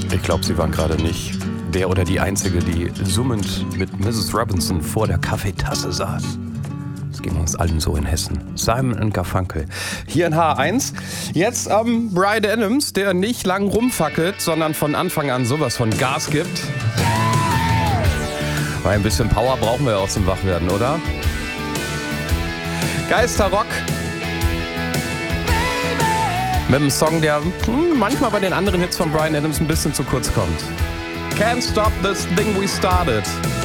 Ich glaube, Sie waren gerade nicht der oder die Einzige, die summend mit Mrs. Robinson vor der Kaffeetasse saß. Es ging uns allen so in Hessen. Simon & Garfunkel. Hier in H1. Jetzt Bryan Adams, der nicht lang rumfackelt, sondern von Anfang an sowas von Gas gibt. Weil ein bisschen Power brauchen wir ja auch zum Wachwerden, oder? Geisterrock. Mit einem Song, der manchmal bei den anderen Hits von Bryan Adams ein bisschen zu kurz kommt. Can't stop this thing we started.